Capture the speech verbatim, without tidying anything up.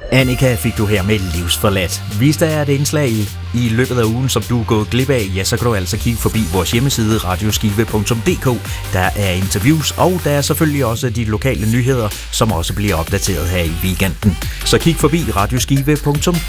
Annika fik du her med Livsforladt. Hvis der er et indslag i løbet af ugen, som du er gået glip af, ja, så kan du altså kigge forbi vores hjemmeside radioskive punktum d k. Der er interviews, og der er selvfølgelig også de lokale nyheder, som også bliver opdateret her i weekenden. Så kig forbi radioskive punktum